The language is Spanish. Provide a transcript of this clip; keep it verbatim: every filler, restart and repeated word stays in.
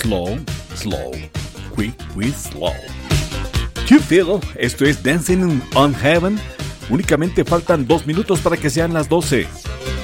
Slow, slow, quick with slow. You feel, esto es Dancing on Heaven. Únicamente faltan dos minutos para que sean las doce.